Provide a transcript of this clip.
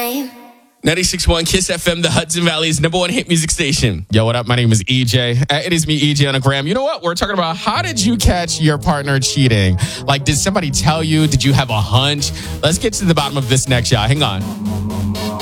time. 96.1 Kiss FM, the Hudson Valley's number one hit music station. Yo, what up? My name is EJ. It is me, EJ, on a gram. You know what? We're talking about how did you catch your partner cheating? Like, did somebody tell you? Did you have a hunch? Let's get to the bottom of this next, y'all. Hang on.